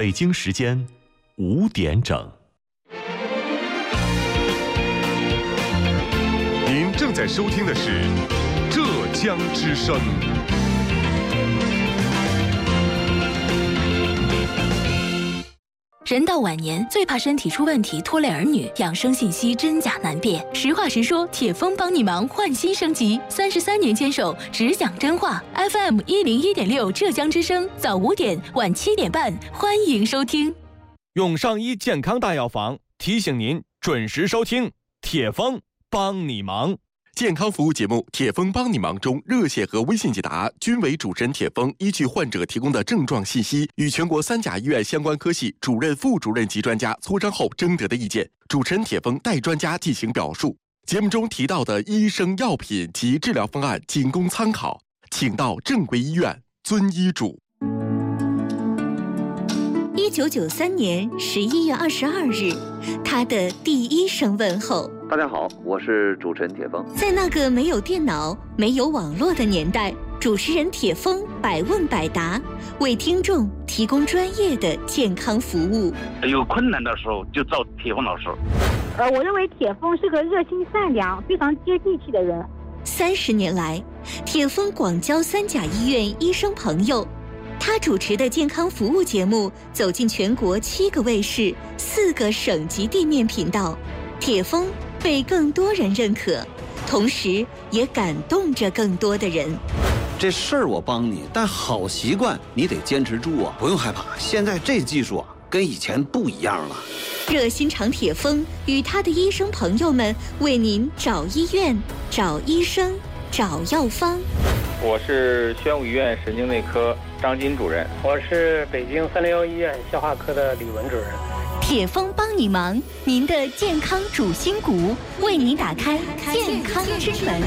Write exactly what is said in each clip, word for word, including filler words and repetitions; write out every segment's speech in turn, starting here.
北京时间五点整。 您正在收听的是浙江之声。 人到晚年，最怕身体出问题拖累儿女，养生信息真假难辨。实话实说，铁峰帮你忙，换新升级。三十三年坚守，只讲真话。F M 一零一点六浙江之声，早五点，晚七点半，欢迎收听。 永上医健康大药房提醒您准时收听铁峰帮你忙。 健康服务节目《铁峰帮你忙》中，热线和微信解答均为主持人铁峰依据患者提供的症状信息，与全国三甲医院相关科系主任、副主任及专家磋商后征得的意见，主持人铁峰代专家进行表述。节目中提到的医生、药品及治疗方案仅供参考，请到正规医院遵医嘱。 一九九三年十一月二十二日，他的第一声问候。 大家好，我是主持人铁峰。 在那个没有电脑、没有网络的年代，主持人铁峰百问百答，为听众提供专业的健康服务。 有困难的时候就找铁峰老师。 呃，我认为铁峰是个热心善良、非常接地气的人。 三十年来，铁峰广交三甲医院医生朋友。他主持的健康服务节目走进全国七个卫视、四个省级地面频道，铁峰被更多人认可，同时也感动着更多的人。 这事儿我帮你，但好习惯你得坚持住啊！不用害怕，现在这技术啊，跟以前不一样了。 热心肠铁峰与他的医生朋友们为您找医院、找医生、找药方。 我是宣武医院神经内科张金主任。 我是北京三零幺医院消化科的李文主任。 铁峰帮你忙，您的健康主心骨，为您打开健康之门。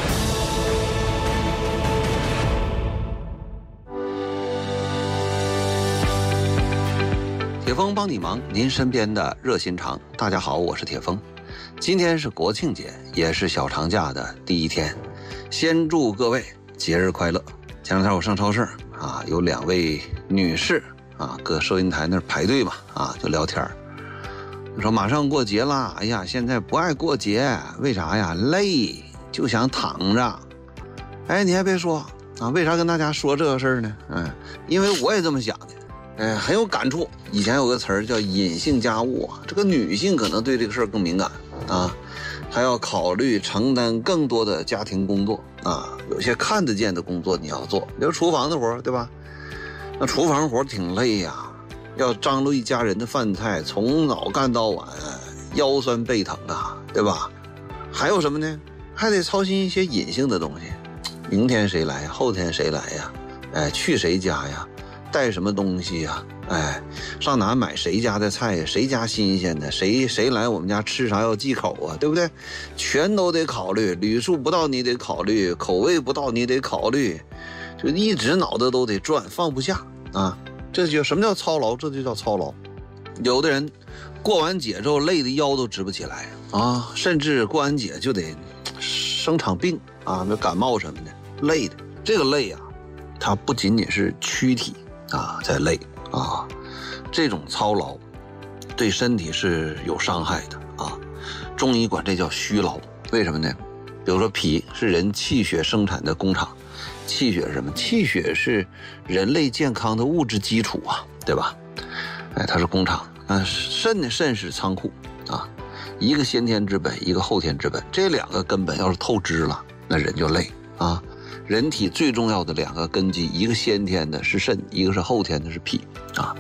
铁峰帮你忙，您身边的热心肠。大家好，我是铁峰。今天是国庆节，也是小长假的第一天，先祝各位节日快乐。前两天我上超市啊，有两位女士啊，搁收银台那儿排队嘛，啊，就聊天。说马上过节啦，哎呀，现在不爱过节，为啥呀？累，就想躺着。哎，你还别说啊，为啥跟大家说这个事儿呢？嗯，因为我也这么想的，哎，很有感触。以前有个词儿叫隐性家务啊，这个女性可能对这个事儿更敏感啊，她要考虑承担更多的家庭工作啊，有些看得见的工作你要做，比如厨房的活，对吧？那厨房活挺累呀、啊，要张罗一家人的饭菜，从早干到晚，腰酸背疼啊，对吧？还有什么呢？还得操心一些隐性的东西，明天谁来，后天谁来呀？哎，去谁家呀？带什么东西呀？哎，上哪买谁家的菜呀？谁家新鲜的？谁谁来我们家吃啥要忌口啊？对不对？全都得考虑，礼数不到你得考虑，口味不到你得考虑，就一直脑子都得转，放不下啊！这就什么叫操劳？这就叫操劳。有的人过完节之后累得腰都直不起来啊，甚至过完节就得生场病啊，那感冒什么的，累的。这个累啊，它不仅仅是躯体啊在累啊，这种操劳对身体是有伤害的啊。中医管这叫虚劳，为什么呢？比如说脾是人气血生产的工厂，气血是什么？气血是人类健康的物质基础啊，对吧？哎，它是工厂。啊，肾呢，肾是仓库啊，一个先天之本，一个后天之本，这两个根本要是透支了，那人就累啊。人体最重要的两个根基，一个先天的是肾，一个是后天的是脾啊。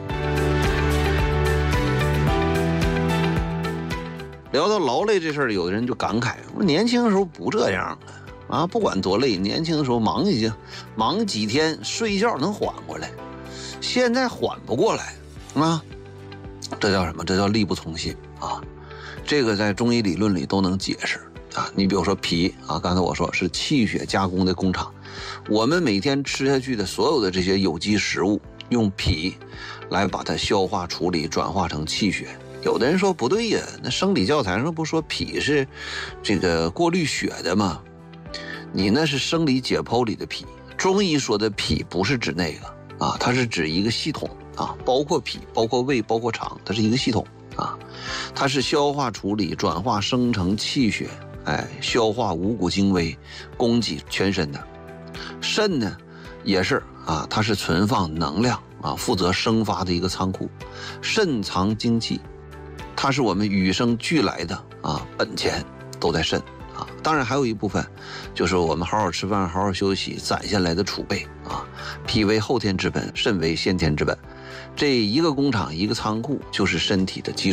聊到劳累这事儿，有的人就感慨，我年轻的时候不这样啊，啊，不管多累，年轻的时候忙一经忙几天，睡一觉能缓过来，现在缓不过来啊。这叫什么？这叫力不从心啊！这个在中医理论里都能解释啊。你比如说脾啊，刚才我说是气血加工的工厂，我们每天吃下去的所有的这些有机食物，用脾来把它消化处理，转化成气血。有的人说不对呀，那生理教材上不说脾是这个过滤血的吗？你那是生理解剖里的脾，中医说的脾不是指那个啊，它是指一个系统啊，包括脾，包括胃，包括肠，它是一个系统啊。它是消化处理、转化生成气血，哎，消化五谷精微，供给全身的。肾呢，也是啊，它是存放能量啊，负责生发的一个仓库。肾藏精气，它是我们与生俱来的啊本钱，都在肾啊。当然还有一部分，就是我们好好吃饭、好好休息攒下来的储备啊。脾为后天之本，肾为先天之本。这一个工厂、一个仓库，就是身体的基础。